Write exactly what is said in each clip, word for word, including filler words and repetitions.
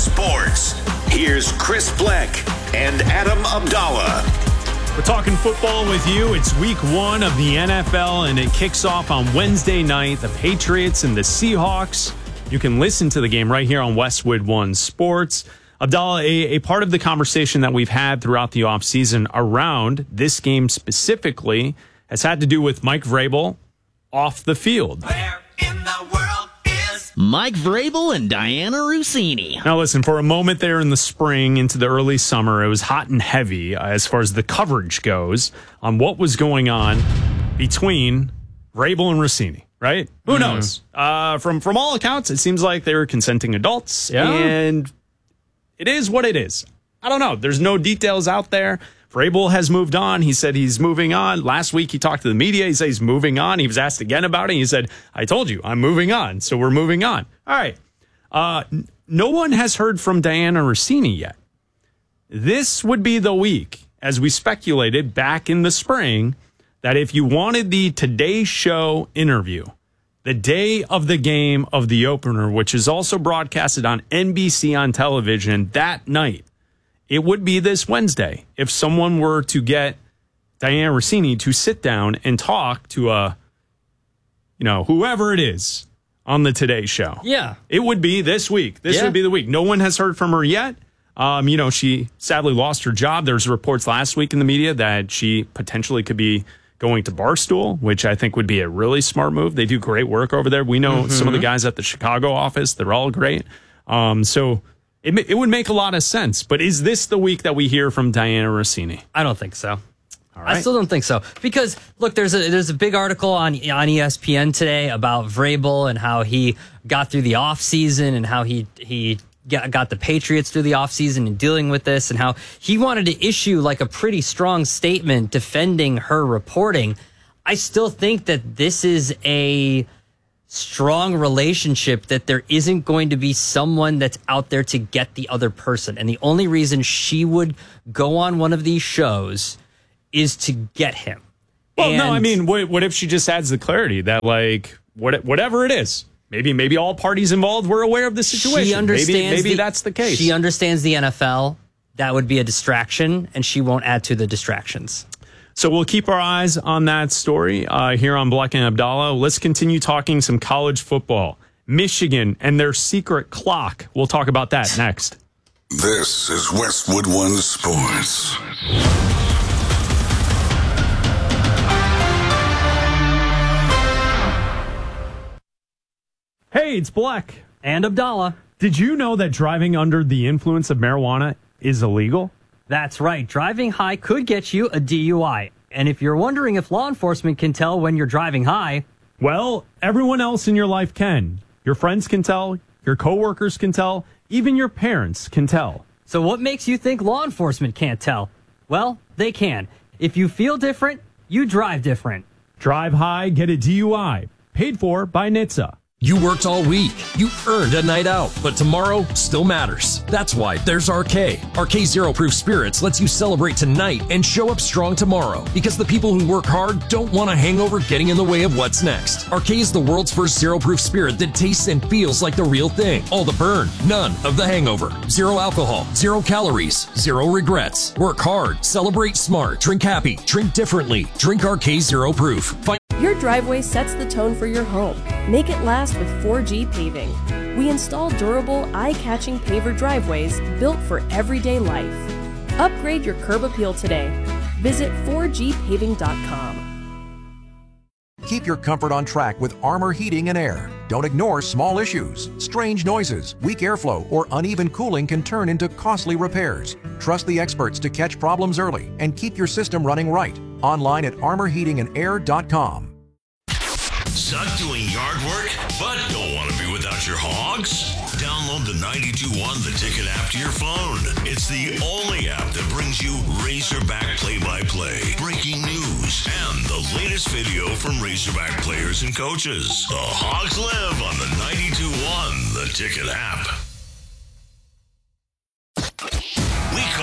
Sports. Here's Chris Bleck and Adam Abdallah. We're talking football with you. It's week one of the N F L, and it kicks off on Wednesday night. The Patriots and the Seahawks. You can listen to the game right here on Westwood One Sports. Abdallah, a, a part of the conversation that we've had throughout the offseason around this game specifically has had to do with Mike Vrabel off the field. Where in the world is Mike Vrabel and Diana Rossini? Now, listen, for a moment there in the spring into the early summer, it was hot and heavy uh, as far as the coverage goes on what was going on between Vrabel and Rossini, right? Who Mm-hmm. knows? Uh, from, from all accounts, it seems like they were consenting adults, Yeah. and it is what it is. I don't know. There's no details out there. Vrabel has moved on. He said he's moving on. Last week, he talked to the media. He said he's moving on. He was asked again about it. He said, I told you, I'm moving on. So we're moving on. All right. Uh, n- no one has heard from Diana Rossini yet. This would be the week, as we speculated back in the spring, that if you wanted the Today Show interview, the day of the game of the opener, which is also broadcasted on N B C on television that night, it would be this Wednesday if someone were to get Diana Rossini to sit down and talk to a, you know, whoever it is on the Today Show. Yeah. It would be this week. This Yeah. would be the week. No one has heard from her yet. Um, you know, she sadly lost her job. There's reports last week in the media that she potentially could be going to Barstool, which I think would be a really smart move. They do great work over there. We know mm-hmm. some of the guys at the Chicago office. They're all great. Um, so it, it would make a lot of sense. But is this the week that we hear from Diana Rossini? I don't think so. All right. I still don't think so. Because, look, there's a there's a big article on on E S P N today about Vrabel and how he got through the offseason and how he he got, got the Patriots through the offseason and dealing with this and how he wanted to issue like a pretty strong statement defending her reporting. I still think that this is a strong relationship, that there isn't going to be someone that's out there to get the other person. And the only reason she would go on one of these shows is to get him. Well, and no, I mean, what, what if she just adds the clarity that, like, what, whatever it is, maybe maybe all parties involved were aware of the situation. She understands maybe maybe the, that's the case. She understands the N F L. That would be a distraction, and she won't add to the distractions. So we'll keep our eyes on that story uh, here on Bleck and Abdallah. Let's continue talking some college football. Michigan and their secret clock. We'll talk about that next. This is Westwood One Sports. Hey, it's Bleck. And Abdallah. Did you know that driving under the influence of marijuana is illegal? That's right. Driving high could get you a D U I. And if you're wondering if law enforcement can tell when you're driving high, well, everyone else in your life can. Your friends can tell, your coworkers can tell, even your parents can tell. So what makes you think law enforcement can't tell? Well, they can. If you feel different, you drive different. Drive high, get a D U I. Paid for by N H T S A. You worked all week. You earned a night out, but tomorrow still matters. That's why there's R K. R K Zero Proof Spirits lets you celebrate tonight and show up strong tomorrow, because the people who work hard don't want a hangover getting in the way of what's next. R K is the world's first zero proof spirit that tastes and feels like the real thing. All the burn, none of the hangover. Zero alcohol, zero calories, zero regrets. Work hard, celebrate smart, drink happy, drink differently. Drink R K Zero Proof. Find- Your driveway sets the tone for your home. Make it last with four G Paving. We install durable, eye-catching paver driveways built for everyday life. Upgrade your curb appeal today. Visit four G paving dot com. Keep your comfort on track with Armor Heating and Air. Don't ignore small issues. Strange noises, weak airflow, or uneven cooling can turn into costly repairs. Trust the experts to catch problems early and keep your system running right. Online at armor heating and air dot com. Suck doing yard work, but don't want to be without your hogs? Download the ninety-two point one The Ticket app to your phone. It's the only app that brings you Razorback play-by-play, breaking news, and the latest video from Razorback players and coaches. The Hogs live on the ninety-two point one The Ticket app. We call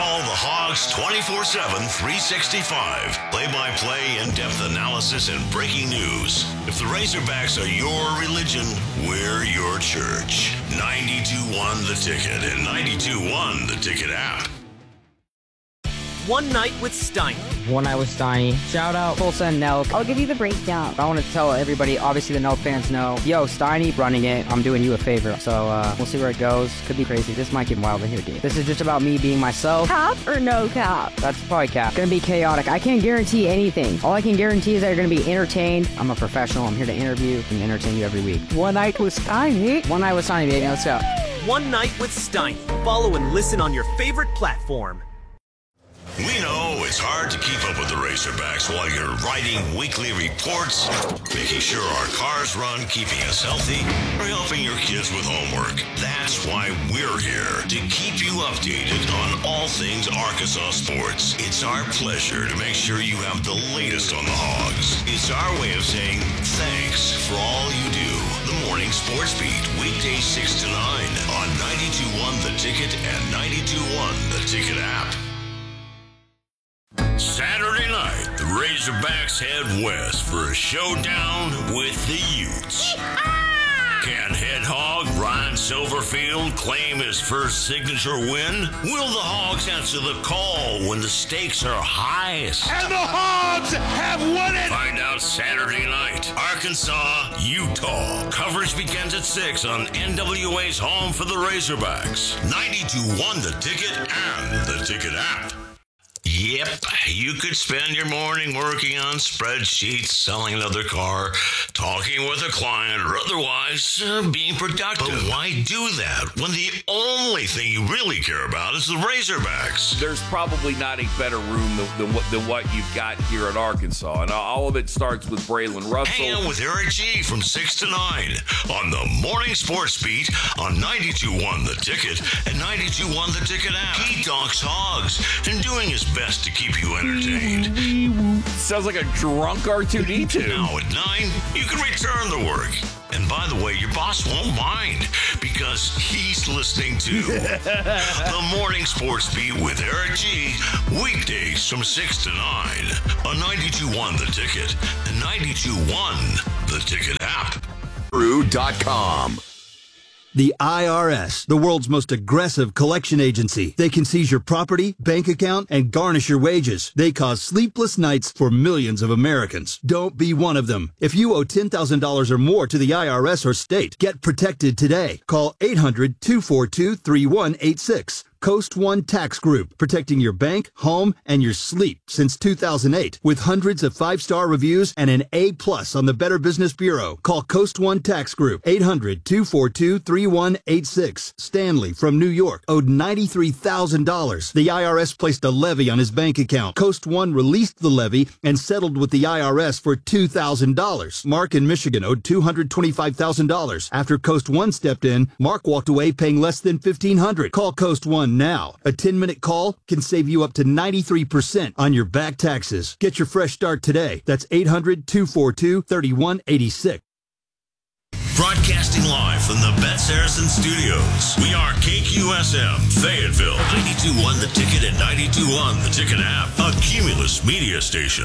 Call the Hogs twenty-four seven, three sixty-five. Play-by-play, in-depth analysis, and breaking news. If the Razorbacks are your religion, we're your church. ninety-two one The Ticket and ninety-two one The Ticket app. One Night with Steiny. One Night with Steiny. Shout out Tulsa and Nelk. I'll give you the breakdown. I want to tell everybody, obviously the Nelk fans know, yo, Steiny running it. I'm doing you a favor. So uh, we'll see where it goes. Could be crazy. This might get wild in here, dude. This is just about me being myself. Cap or no cap? That's probably cap. Gonna be chaotic. I can't guarantee anything. All I can guarantee is that you're gonna be entertained. I'm a professional. I'm here to interview and entertain you every week. One Night with Steiny. One Night with Steiny, baby. Let's go. One Night with Steiny. Follow and listen on your favorite platform. We know it's hard to keep up with the Razorbacks while you're writing weekly reports, making sure our cars run, keeping us healthy, or helping your kids with homework. That's why we're here, to keep you updated on all things Arkansas sports. It's our pleasure to make sure you have the latest on the Hogs. It's our way of saying thanks for all you do. The Morning Sports Beat, weekdays six to nine on ninety-two one The Ticket and ninety-two one The Ticket app. Saturday night, the Razorbacks head west for a showdown with the Utes. Can head hog Ryan Silverfield claim his first signature win? Will the Hogs answer the call when the stakes are highest? And the Hogs have won it! Find out Saturday night. Arkansas, Utah. Coverage begins at six on N W A's home for the Razorbacks. ninety-two one The Ticket and the Ticket app. Yep, you could spend your morning working on spreadsheets, selling another car, talking with a client, or otherwise uh, being productive. But why do that when the only thing you really care about is the Razorbacks? There's probably not a better room than, than, what, than what you've got here at Arkansas, and all of it starts with Braylon Russell. Hang out with Eric G from six to nine on the Morning Sports Beat on ninety-two one The Ticket and ninety-two one The Ticket app. He talks Hogs and doing his best to keep you entertained. Sounds like a drunk R two D two. Now at nine, you can return to work. And by the way, your boss won't mind because he's listening to the Morning Sports Beat with Eric G. Weekdays from six to nine on ninety-two one The Ticket and ninety-two one The Ticket app. True dot com. The I R S, the world's most aggressive collection agency. They can seize your property, bank account, and garnish your wages. They cause sleepless nights for millions of Americans. Don't be one of them. If you owe ten thousand dollars or more to the I R S or state, get protected today. Call eight hundred, two four two, three one eight six. Coast One Tax Group, protecting your bank, home, and your sleep since two thousand eight. With hundreds of five-star reviews and an A plus on the Better Business Bureau. Call Coast One Tax Group, eight hundred, two four two, three one eight six. Stanley from New York owed ninety-three thousand dollars. The I R S placed a levy on his bank account. Coast One released the levy and settled with the I R S for two thousand dollars. Mark in Michigan owed two hundred twenty-five thousand dollars. After Coast One stepped in, Mark walked away paying less than fifteen hundred dollars. Call Coast One now. A ten-minute call can save you up to ninety-three percent on your back taxes. Get your fresh start today. That's eight hundred, two four two, three one eight six. Broadcasting live from the Bet Saracen Studios. We are K Q S M, Fayetteville, ninety-two one The Ticket and ninety-two one The Ticket app, a Cumulus media station.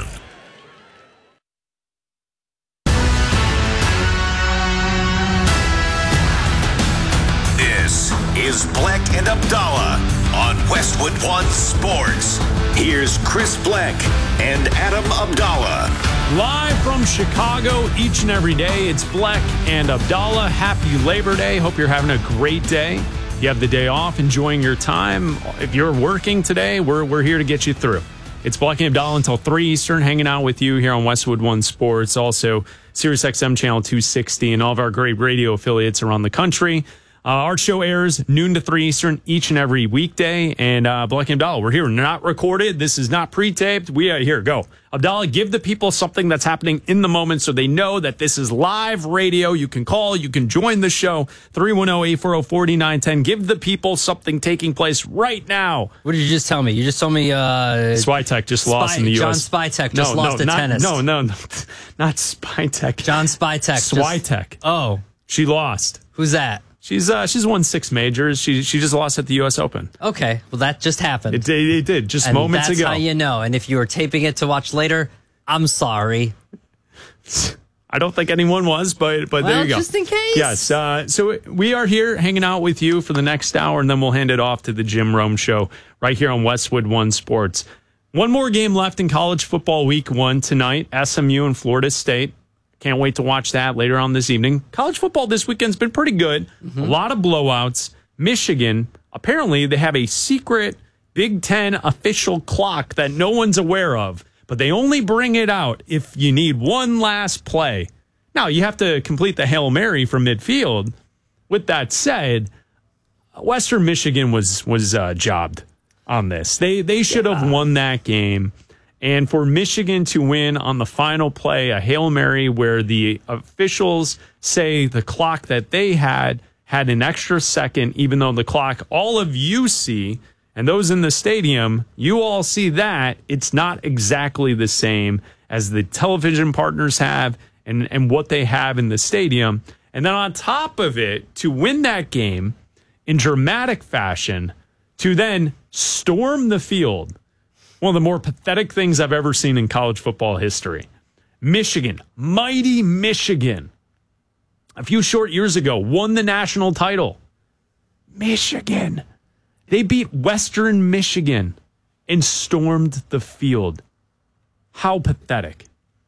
This is Bleck and Abdallah on Westwood One Sports. Here's Chris Bleck and Adam Abdallah. Live from Chicago each and every day, it's Bleck and Abdallah. Happy Labor Day. Hope you're having a great day. You have the day off, enjoying your time. If you're working today, we're, we're here to get you through. It's Bleck and Abdallah until three Eastern, hanging out with you here on Westwood One Sports. Also, Sirius X M Channel two sixty and all of our great radio affiliates around the country. Uh, our show airs noon to three Eastern each and every weekday. And uh, Bleck and Abdallah, we're here, not recorded. This is not pre-taped. We are here. Go. Abdallah, give the people something that's happening in the moment so they know that this is live radio. You can call. You can join the show. three one zero, eight four zero, four nine one zero. Give the people something taking place right now. What did you just tell me? You just told me... Uh, Swiatek just Spy, lost in the U S. John Spytek just no, lost no, to not, tennis. No, no, no. Not Spytek. John Spytek. Swiatek. Just, oh. She lost. Who's that? she's uh, she's won six majors. She she just lost at the U S Open. Okay, well that just happened. It, it, it did just and moments that's ago. That's how you know. And if you were taping it to watch later, I'm sorry. I don't think anyone was, but but well, there you go. Just in case. Yes. Uh, so we are here hanging out with you for the next hour, and then we'll hand it off to the Jim Rome Show right here on Westwood One Sports. One more game left in college football week one tonight, S M U and Florida State. Can't wait to watch that later on this evening. College football this weekend's been pretty good. Mm-hmm. A lot of blowouts. Michigan, apparently they have a secret Big Ten official clock that no one's aware of, but they only bring it out if you need one last play. Now, you have to complete the Hail Mary from midfield. With that said, Western Michigan was was uh, jobbed on this. They they should yeah. have won that game. And for Michigan to win on the final play, a Hail Mary where the officials say the clock that they had had an extra second, even though the clock all of you see, and those in the stadium, you all see that, it's not exactly the same as the television partners have and, and what they have in the stadium. And then on top of it, to win that game in dramatic fashion, to then storm the field, one of the more pathetic things I've ever seen in college football history. Michigan, mighty Michigan, a few short years ago, won the national title. Michigan. They beat Western Michigan and stormed the field. How pathetic.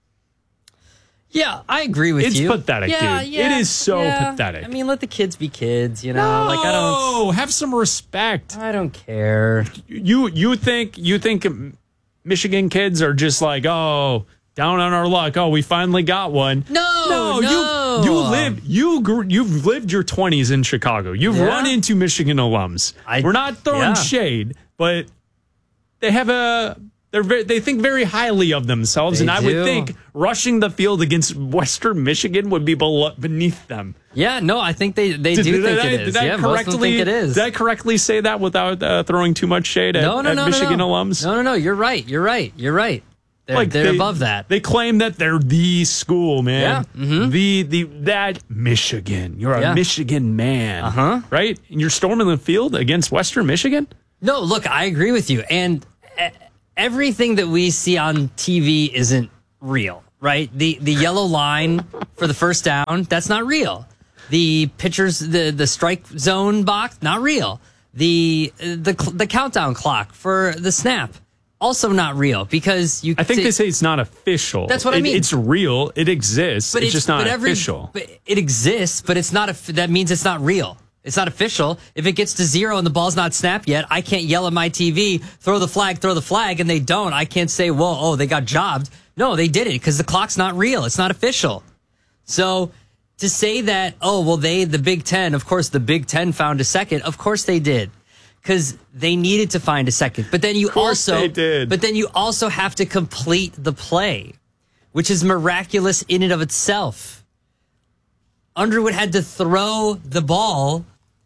Yeah, I agree with it's you. It's pathetic, yeah, dude. Yeah, it is so yeah. pathetic. I mean, let the kids be kids, you know? No, like I don't have some respect. I don't care. You you think you think Michigan kids are just like, "Oh, down on our luck. Oh, we finally got one." No, no, no. you you live you grew, you've lived your twenties in Chicago. You've yeah. run into Michigan alums. I, We're not throwing yeah. shade, but they have a they're very, they think very highly of themselves, they and I do. would think rushing the field against Western Michigan would be below, beneath them. Yeah, no, I think they they did, do did think I, it is. Did I yeah, most of them think it is. Did I correctly say that without uh, throwing too much shade at, no, no, at no, Michigan no, no. alums? No, no, no. You're right. You're right. You're right. They're, like they're they, above that. They claim that they're the school, man. Yeah. Mm-hmm. The the that Michigan. You're a yeah. Michigan man. Uh-huh. Right? And you're storming the field against Western Michigan? No, look, I agree with you. And uh, everything that we see on T V isn't real, right? The the yellow line for the first down, that's not real. The pitchers, the the strike zone box, not real. The the the countdown clock for the snap, also not real because you. I think t- they say it's not official. That's what I it, mean. It's real. It exists. But it's, it's just not but every, official. But it exists, but it's not. A, that means it's not real. It's not official. If it gets to zero and the ball's not snapped yet, I can't yell at my T V, throw the flag, throw the flag, and they don't. I can't say, whoa, oh, they got jobbed. No, they did it because the clock's not real. It's not official. So to say that, oh, well, they, the Big Ten, of course, the Big Ten found a second. Of course they did because they needed to find a second. But then you of course also, they did. But then you also have to complete the play, which is miraculous in and of itself. Underwood had to throw the ball,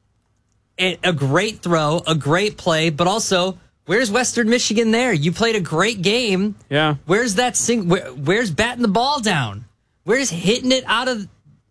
a great throw, a great play, but also, where's Western Michigan there? You played a great game. Yeah. Where's that sing? Where, where's batting the ball down? Where's hitting it out of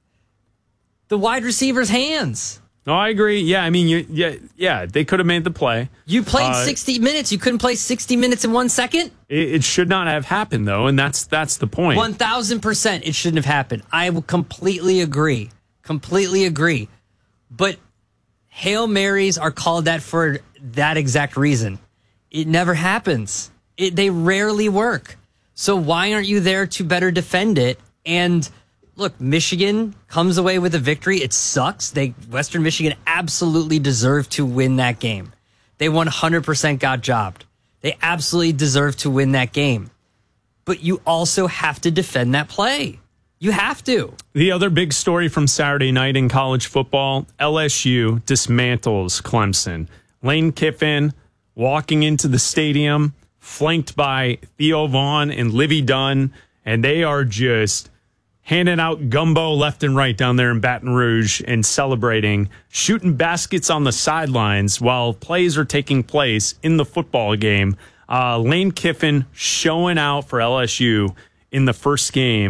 the wide receiver's hands? No, I agree. Yeah, I mean, you, yeah, yeah, they could have made the play. You played uh, sixty minutes. You couldn't play sixty minutes in one second? It, it should not have happened, though, and that's that's the point. one thousand percent it shouldn't have happened. I will completely agree. Completely agree. But Hail Marys are called that for that exact reason. It never happens. It, they rarely work. So why aren't you there to better defend it? And look, Michigan comes away with a victory. It sucks. They Western Michigan absolutely deserved to win that game. They one hundred percent got jobbed. They absolutely deserve to win that game. But you also have to defend that play. You have to. The other big story from Saturday night in college football, L S U dismantles Clemson. Lane Kiffin walking into the stadium, flanked by Theo Vaughn and Livy Dunn, and they are just handing out gumbo left and right down there in Baton Rouge and celebrating, shooting baskets on the sidelines while plays are taking place in the football game. Uh, Lane Kiffin showing out for L S U in the first game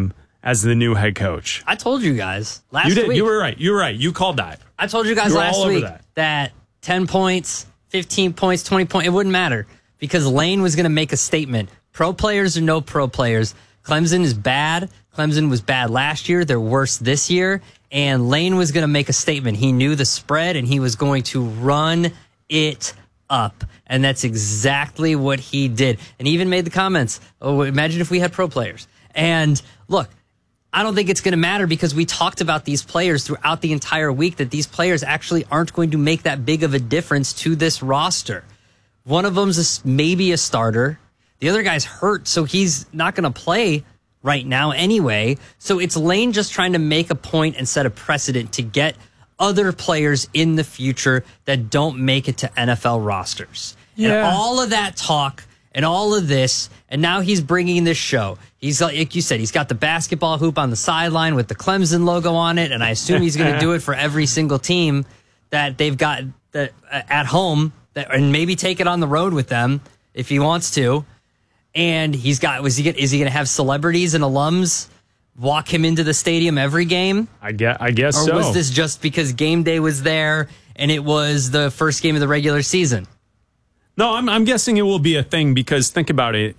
as the new head coach. I told you guys last you did. week. You were right. You were right. You called that. I told you guys you last week that. that ten points, fifteen points, twenty points, it wouldn't matter because Lane was going to make a statement. Pro players or no pro players, Clemson is bad. Clemson was bad last year. They're worse this year. And Lane was going to make a statement. He knew the spread and he was going to run it up. And that's exactly what he did. And he even made the comments, oh, imagine if we had pro players. And look, I don't think it's going to matter because we talked about these players throughout the entire week that these players actually aren't going to make that big of a difference to this roster. One of them's a, maybe a starter. The other guy's hurt, so he's not going to play right now anyway. So it's Lane just trying to make a point and set a precedent to get other players in the future that don't make it to N F L rosters. Yeah. And all of that talk and all of this, and now he's bringing this show. He's like you said, he's got the basketball hoop on the sideline with the Clemson logo on it, and I assume he's going to do it for every single team that they've got that, uh, at home, that, and maybe take it on the road with them if he wants to. And he's got, was he get, is he going to have celebrities and alums walk him into the stadium every game? I guess, I guess or so. Or was this just because game day was there and it was the first game of the regular season? No, I'm, I'm guessing it will be a thing because think about it.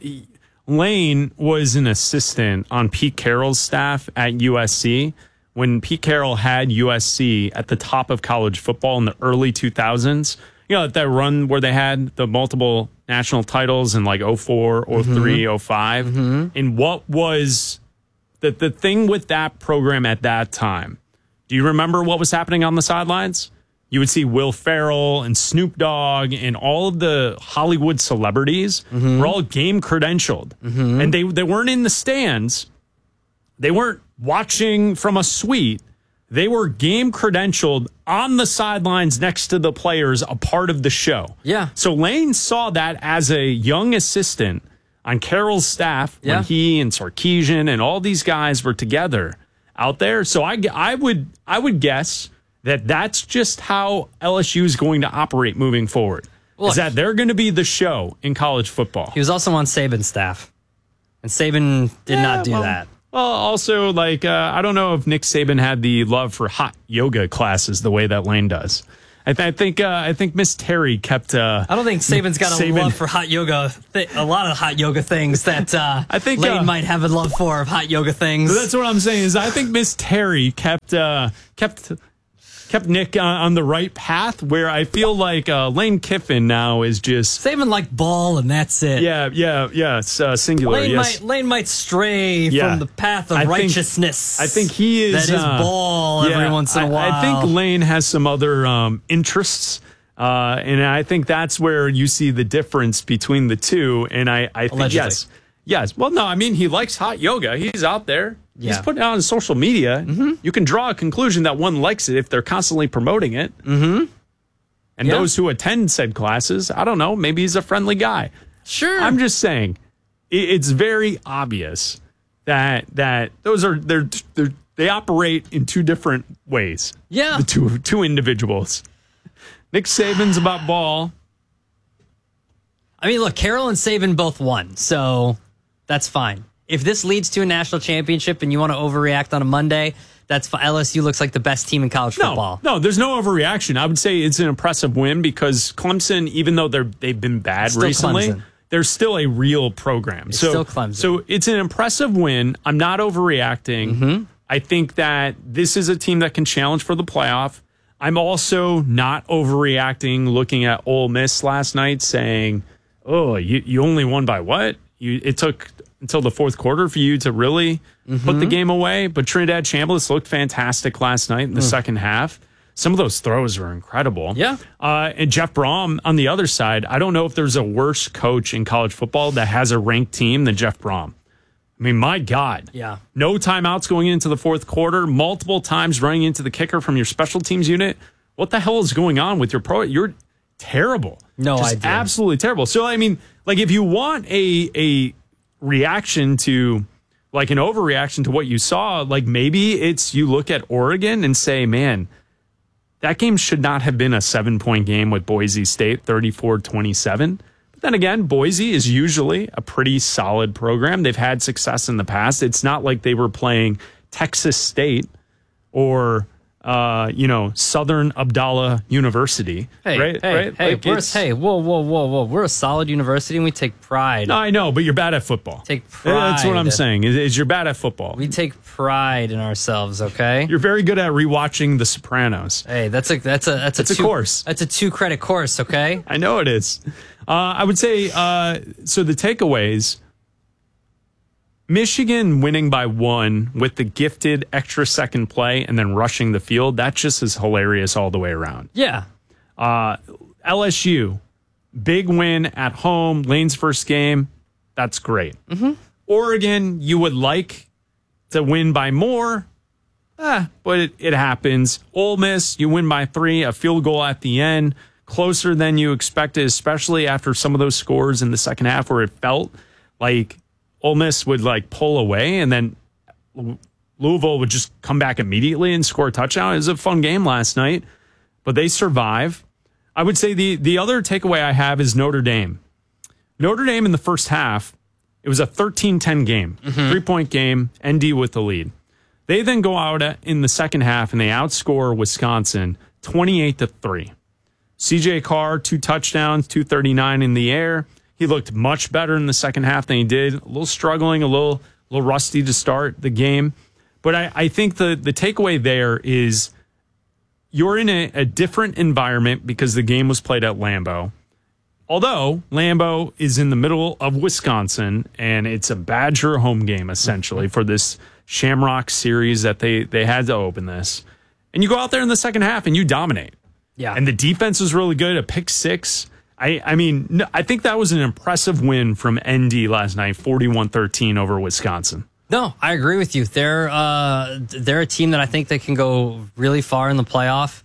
Lane was an assistant on Pete Carroll's staff at U S C when Pete Carroll had U S C at the top of college football in the early two thousands. You know, that run where they had the multiple national titles in like oh four, oh three, mm-hmm. oh five. Mm-hmm. And what was the, the thing with that program at that time? Do you remember what was happening on the sidelines? You would see Will Ferrell and Snoop Dogg and all of the Hollywood celebrities mm-hmm. were all game credentialed. Mm-hmm. And they, they weren't in the stands. They weren't watching from a suite. They were game credentialed on the sidelines next to the players, a part of the show. Yeah. So Lane saw that as a young assistant on Carroll's staff yeah. when he and Sarkisian and all these guys were together out there. So I, I would I would guess that that's just how L S U is going to operate moving forward. Look, is that they're going to be the show in college football. He was also on Saban's staff, and Saban did yeah, not do well, that. Well, also, like, uh, I don't know if Nick Saban had the love for hot yoga classes the way that Lane does. I, th- I think uh, I think Miss Terry kept... Uh, I don't think Saban's got a Saban. love for hot yoga, th- a lot of hot yoga things that uh, I think, Lane uh, might have a love for of hot yoga things. That's what I'm saying is I think Miss Terry kept... Uh, kept kept Nick on, on the right path where I feel like uh, Lane Kiffin now is just... Saban like ball and that's it. Yeah, yeah, yeah. It's uh, singular. Lane, yes. might, Lane might stray yeah. from the path of I righteousness. Think, I think he is... That is uh, ball yeah, every once in a I, while. I think Lane has some other um, interests. Uh, and I think that's where you see the difference between the two. And I, I think, Allegedly. yes. Yes. Well, no, I mean, he likes hot yoga. He's out there. Yeah. He's putting it on social media. Mm-hmm. You can draw a conclusion that one likes it if they're constantly promoting it. Mm-hmm. And yeah. those who attend said classes, I don't know, maybe he's a friendly guy. Sure. I'm just saying, it, it's very obvious that that those are they're, they're they operate in two different ways. Yeah. The two two individuals. Nick Saban's about ball. I mean, look, Carroll and Saban both won, so that's fine. If this leads to a national championship and you want to overreact on a Monday, that's fine. L S U looks like the best team in college No, football. no, there's no overreaction. I would say it's an impressive win because Clemson, even though they're they've been bad Still recently, Clemson. they're still a real program. It's so, still Clemson. So it's an impressive win. I'm not overreacting. Mm-hmm. I think that this is a team that can challenge for the playoff. I'm also not overreacting looking at Ole Miss last night saying, oh, you, you only won by what? You It took until the fourth quarter for you to really mm-hmm. put the game away. But Trinidad Chambliss looked fantastic last night in the mm. second half. Some of those throws were incredible. Yeah. Uh, and Jeff Brom on the other side, I don't know if there's a worse coach in college football that has a ranked team than Jeff Brom. I mean, my God. Yeah. No timeouts going into the fourth quarter, multiple times running into the kicker from your special teams unit. What the hell is going on with your pro? You're terrible. No Just idea. Absolutely terrible. So, I mean, like if you want a a reaction to, like an overreaction to what you saw, like maybe it's you look at Oregon and say, man, that game should not have been a seven-point game with Boise State, thirty-four twenty-seven. Then again, Boise is usually a pretty solid program. They've had success in the past. It's not like they were playing Texas State or, uh, you know, Southern Abdallah University. Hey, right? hey, right? hey, Like we're, it's- hey, whoa, whoa, whoa, whoa. We're a solid university and we take pride. No, I know, but you're bad at football. Take pride. That's what I'm saying, is, is you're bad at football. We take pride in ourselves, okay? You're very good at rewatching The Sopranos. Hey, that's a that's a that's a, It's a two, course. That's a two credit course, okay? I know it is. Uh, I would say, uh, so the takeaways, Michigan winning by one with the gifted extra second play and then rushing the field, that just is hilarious all the way around. Yeah. Uh, L S U, big win at home, Lane's first game. That's great. Mm-hmm. Oregon, you would like to win by more, eh, but it, it happens. Ole Miss, you win by three, a field goal at the end, closer than you expected, especially after some of those scores in the second half where it felt like Ole Miss would like pull away and then Louisville would just come back immediately and score a touchdown. It was a fun game last night, but they survive. I would say the, the other takeaway I have is Notre Dame. Notre Dame in the first half, it was a thirteen ten game, Mm-hmm. three-point game, N D with the lead. They then go out in the second half and they outscore Wisconsin twenty-eight to three. C J Carr, two touchdowns, two thirty-nine in the air. He looked much better in the second half than he did. A little struggling, a little, a little rusty to start the game. But I, I think the, the takeaway there is you're in a, a different environment because the game was played at Lambeau. Although Lambeau is in the middle of Wisconsin and it's a Badger home game essentially for this Shamrock series that they, they had to open this. And you go out there in the second half and you dominate. Yeah. And the defense was really good. A pick six. I, I mean, no, I think that was an impressive win from N D last night, forty-one thirteen over Wisconsin. No, I agree with you. They're uh, they're a team that I think they can go really far in the playoff.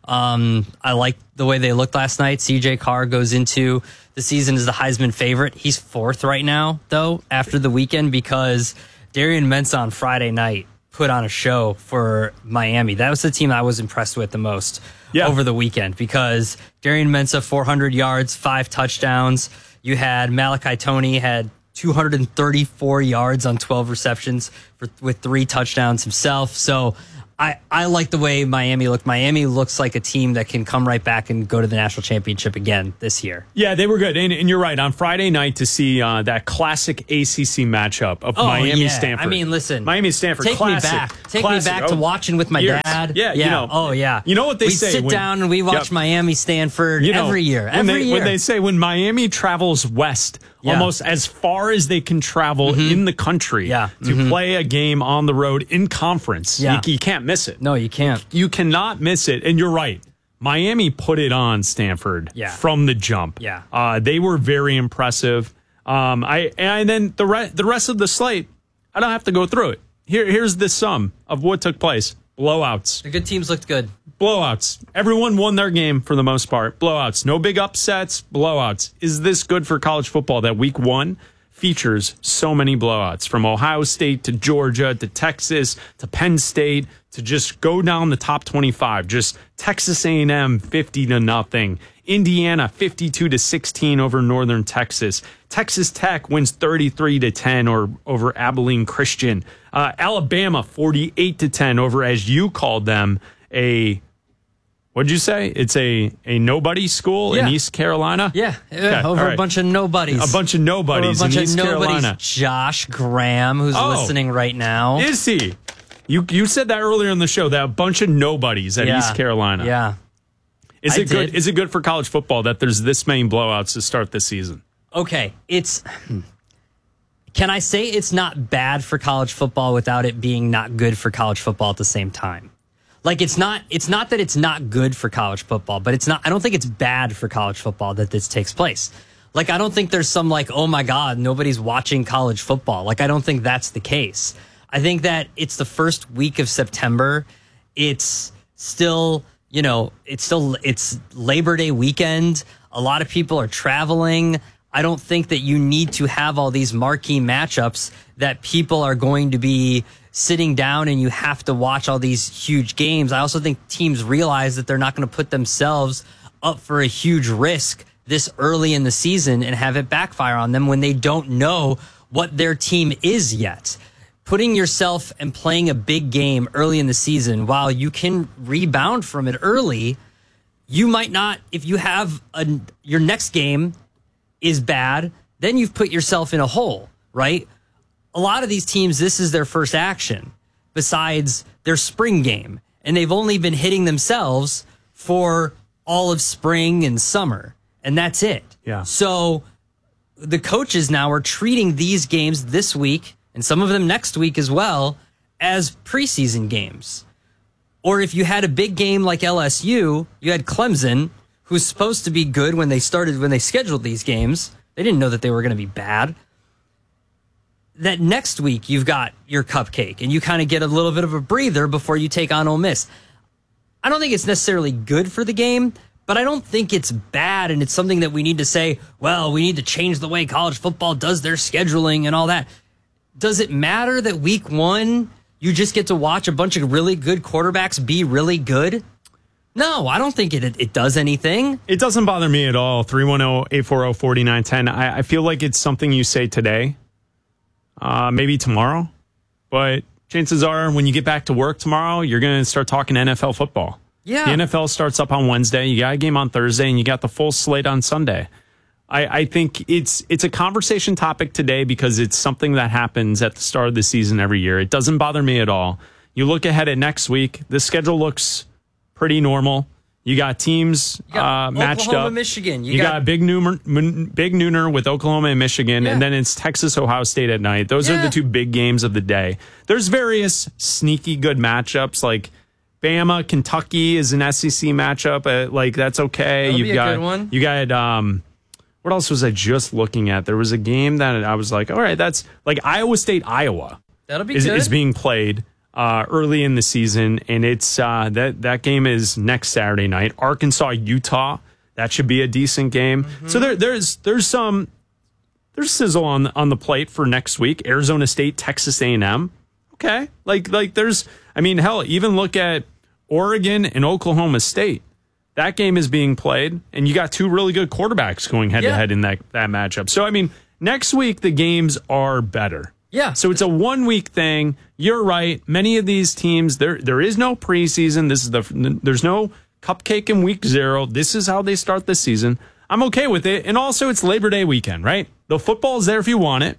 Um, I like the way they looked last night. C J Carr goes into the season as the Heisman favorite. He's fourth right now, though, after the weekend because Darian Mensah on Friday night put on a show for Miami. That was the team I was impressed with the most yeah. over the weekend because Darian Mensah, four hundred yards, five touchdowns. You had Malachi Toney had two hundred thirty-four yards on twelve receptions for, with three touchdowns himself. So I, I like the way Miami looked. Miami looks like a team that can come right back and go to the national championship again this year. Yeah, they were good. And, and you're right. On Friday night to see uh, that classic A C C matchup of Oh, Miami yeah. Stanford. I mean, listen. Miami Stanford. Take classic. me back. Take Classic. me back to Oh, watching with my years. dad. Yeah, you know. Oh, yeah. You know what they we say sit when- down and we watch Yep. Miami Stanford You know, every year. When Every they, year. When they say when Miami travels west, Yeah. almost as far as they can travel in the country Yeah. to Mhm. play a game on the road in conference, Yeah. you, you can't miss it. No, you can't. You cannot miss it. And you're right. Miami put it on Stanford Yeah. from the jump. Yeah. Uh, they were very impressive. Um, I and then the re- the rest of the slate, I don't have to go through it. Here, here's the sum of what took place. Blowouts. The good teams looked good. Blowouts. Everyone won their game for the most part. Blowouts. No big upsets. Blowouts. Is this good for college football that week one features so many blowouts from Ohio State to Georgia to Texas to Penn State to just go down the top twenty-five? Just Texas A and M fifty to nothing. Indiana fifty-two to sixteen over Northern Texas. Texas Tech wins thirty-three to ten or over Abilene Christian. Uh, Alabama forty-eight to ten over, as you called them, a what'd you say? It's a a nobody school Yeah. in East Carolina. Yeah, Okay, uh, over all a right. bunch of nobodies. A bunch of nobodies Over a bunch in of East nobodies. Carolina. Josh Graham, who's Oh. listening right now. Is he? You you said that earlier in the show. That a bunch of nobodies at Yeah. East Carolina. Yeah. Is I it good? did. Is it good for college football that there's this many blowouts to start this season? Okay, it's. Can I say it's not bad for college football without it being not good for college football at the same time? Like it's not. It's not that it's not good for college football, but it's not. I don't think it's bad for college football that this takes place. Like I don't think there's some like, oh my God, nobody's watching college football. Like I don't think that's the case. I think that it's the first week of September. It's still. You know, it's still it's Labor Day weekend. A lot of people are traveling. I don't think that you need to have all these marquee matchups that people are going to be sitting down and you have to watch all these huge games. I also think teams realize that they're not going to put themselves up for a huge risk this early in the season and have it backfire on them when they don't know what their team is yet. Putting yourself and playing a big game early in the season, while you can rebound from it early, you might not, if you have a, your next game is bad, then you've put yourself in a hole, right? A lot of these teams, this is their first action besides their spring game, and they've only been hitting themselves for all of spring and summer, and that's it. Yeah. So the coaches now are treating these games this week, and some of them next week as well, as preseason games. Or if you had a big game like L S U, you had Clemson, who's supposed to be good when they started, when they scheduled these games. They didn't know that they were going to be bad. That next week you've got your cupcake, and you kind of get a little bit of a breather before you take on Ole Miss. I don't think it's necessarily good for the game, but I don't think it's bad, and it's something that we need to say, well, we need to change the way college football does their scheduling and all that. Does it matter that week one you just get to watch a bunch of really good quarterbacks be really good? No, I don't think it it does anything. It doesn't bother me at all. three one zero, eight four zero, four nine one zero. I, I feel like it's something you say today, uh, maybe tomorrow. But chances are when you get back to work tomorrow, you're going to start talking N F L football. Yeah. The N F L starts up on Wednesday. You got a game on Thursday, and you got the full slate on Sunday. I, I think it's it's a conversation topic today because it's something that happens at the start of the season every year. It doesn't bother me at all. You look ahead at next week, the schedule looks pretty normal. You got teams you got uh, matched Oklahoma, up. Michigan. You, you got, got a big nooner, big nooner with Oklahoma and Michigan, Yeah. and then it's Texas, Ohio State at night. Those Yeah. are the two big games of the day. There's various sneaky good matchups like Bama, Kentucky is an S E C matchup. Uh, like that's okay. That'll You've be a got good one. you got um. What else was I just looking at? There was a game that I was like, all right, that's like Iowa State, Iowa. That'll be is, good. is being played uh, early in the season, and it's uh, that that game is next Saturday night. Arkansas, Utah. That should be a decent game. Mm-hmm. So there, there's there's some there's sizzle on on the plate for next week. Arizona State, Texas A and M. Okay, like like there's. I mean, hell, even look at Oregon and Oklahoma State. That game is being played, and you got two really good quarterbacks going head to head in that, that matchup. So, I mean, next week, the games are better. Yeah. So it's a one week thing. You're right. Many of these teams, there there is no preseason. This is the there's no cupcake in week zero. This is how they start the season. I'm okay with it. And also, it's Labor Day weekend, right? The football is there if you want it.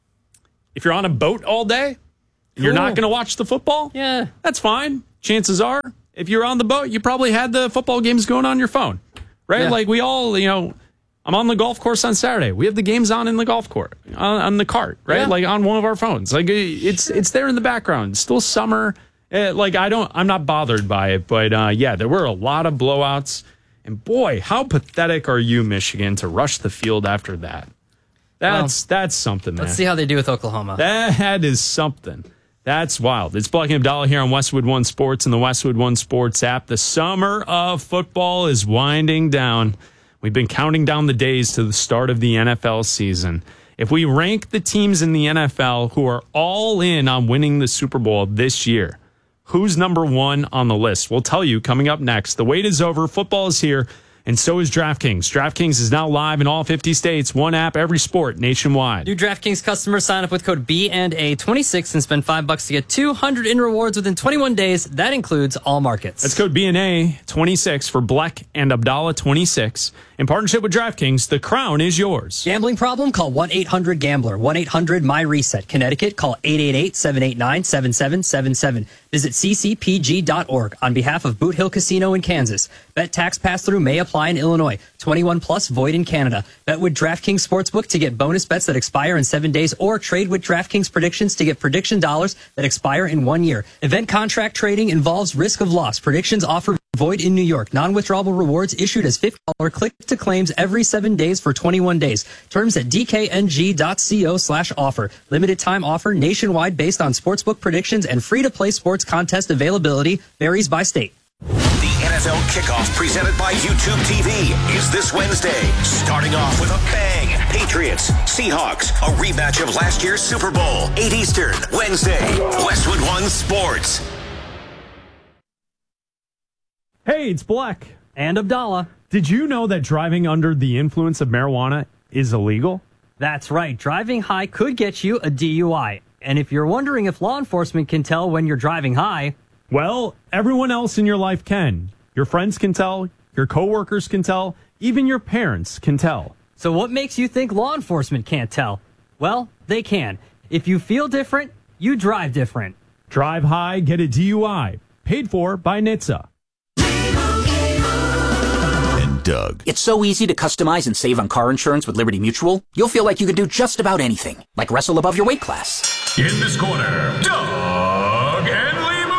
If you're on a boat all day, and you're Cool. not going to watch the football, Yeah. that's fine. Chances are, if you're on the boat, you probably had the football games going on your phone, right? Yeah. Like we all, you know, I'm on the golf course on Saturday. We have the games on in the golf court, on, on the cart, right? Yeah. Like on one of our phones. Like it's it's there in the background. It's still summer. Uh, like I don't, I'm not bothered by it. But uh, yeah, there were a lot of blowouts. And boy, how pathetic are you, Michigan, to rush the field after that? That's Well, that's something, man. Let's see how they do with Oklahoma. That is something. That's wild. It's Black and Abdallah here on Westwood One Sports and the Westwood One Sports app. The summer of football is winding down. We've been counting down the days to the start of the N F L season. If we rank the teams in the N F L who are all in on winning the Super Bowl this year, who's number one on the list? We'll tell you coming up next. The wait is over. Football is here. And so is DraftKings. DraftKings is now live in all fifty states. One app, every sport, nationwide. New DraftKings customers sign up with code B and A twenty-six and spend five bucks to get two hundred in rewards within twenty-one days. That includes all markets. That's code B and A twenty-six for Black and Abdallah twenty-six. In partnership with DraftKings, the crown is yours. Gambling problem? Call one eight hundred gambler. one eight hundred my reset. Connecticut, call eight eight eight, seven eight nine, seven seven seven seven. Visit c c p g dot org on behalf of Boot Hill Casino in Kansas. Bet tax pass-through may apply in Illinois. twenty-one plus void in Canada. Bet with DraftKings Sportsbook to get bonus bets that expire in seven days or trade with DraftKings Predictions to get prediction dollars that expire in one year. Event contract trading involves risk of loss. Predictions offer void in New York. Non-withdrawable rewards issued as fifty dollars click-to claims every seven days for twenty-one days. Terms at d k n g dot co slash offer. Limited time offer nationwide based on sportsbook predictions and free-to-play sports contest availability varies by state. The N F L kickoff presented by YouTube T V is this Wednesday. Starting off with a bang. Patriots, Seahawks, a rematch of last year's Super Bowl. eight Eastern, Wednesday. Westwood One Sports. Hey, it's Black and Abdallah. Did you know that driving under the influence of marijuana is illegal? That's right. Driving high could get you a D U I. And if you're wondering if law enforcement can tell when you're driving high, well, everyone else in your life can. Your friends can tell, your coworkers can tell, even your parents can tell. So what makes you think law enforcement can't tell? Well, they can. If you feel different, you drive different. Drive high, get a D U I. Paid for by N H T S A. Doug. It's so easy to customize and save on car insurance with Liberty Mutual, you'll feel like you can do just about anything, like wrestle above your weight class. In this corner, Doug and Limu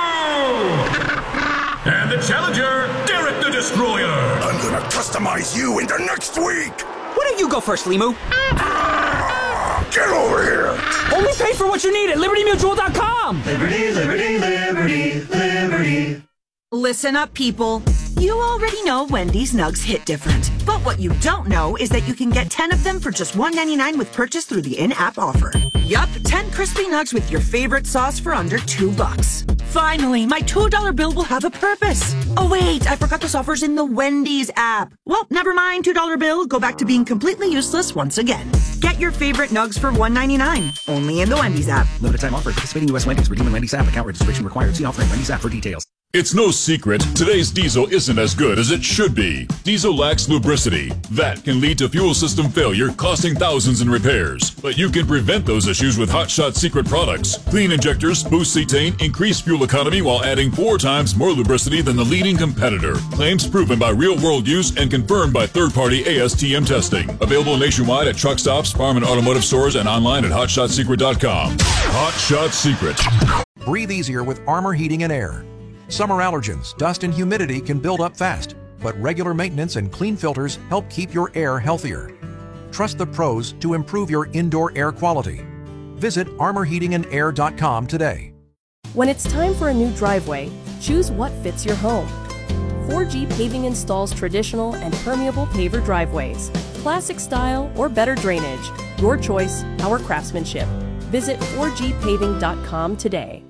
Limu! And the challenger, Derek the Destroyer! I'm gonna customize you into next week! Why don't you go first, Limu? Ah, get over here! Only pay for what you need at Liberty Mutual dot com! Liberty, Liberty, Liberty, Liberty. Listen up, people. You already know Wendy's Nugs hit different. But what you don't know is that you can get ten of them for just one ninety-nine with purchase through the in-app offer. Yup, ten crispy nugs with your favorite sauce for under two bucks. Finally, my two dollar bill will have a purpose. Oh wait, I forgot this offer's in the Wendy's app. Well, never mind, two dollar bill, go back to being completely useless once again. Get your favorite nugs for one ninety-nine, only in the Wendy's app. Limited time offer. Participating U S Wendy's. Redeem in Wendy's app. Account registration required. See offering Wendy's app for details. It's no secret, today's diesel isn't as good as it should be. Diesel lacks lubricity. That can lead to fuel system failure, costing thousands in repairs. But you can prevent those issues with Hot Shot Secret products. Clean injectors, boost cetane, increase fuel economy while adding four times more lubricity than the leading competitor. Claims proven by real-world use and confirmed by third-party A S T M testing. Available nationwide at truck stops, farm and automotive stores, and online at hot shot secret dot com. Hot Shot Secret. Breathe easier with Armor Heating and Air. Summer allergens, dust, and humidity can build up fast, but regular maintenance and clean filters help keep your air healthier. Trust the pros to improve your indoor air quality. Visit armor heating and air dot com today. When it's time for a new driveway, choose what fits your home. four G Paving installs traditional and permeable paver driveways, classic style or better drainage. Your choice, our craftsmanship. Visit four G paving dot com today.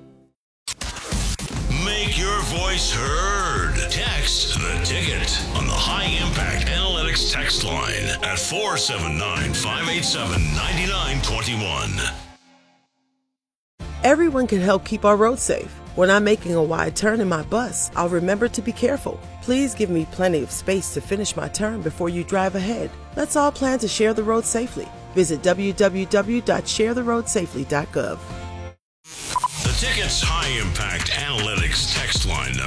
Make your voice heard. Text the ticket on the High Impact Analytics text line at four seven nine, five eight seven, nine nine two one. Everyone can help keep our roads safe. When I'm making a wide turn in my bus, I'll remember to be careful. Please give me plenty of space to finish my turn before you drive ahead. Let's all plan to share the road safely. Visit w w w dot share the road safely dot gov. The Ticket's High Impact Analytics text line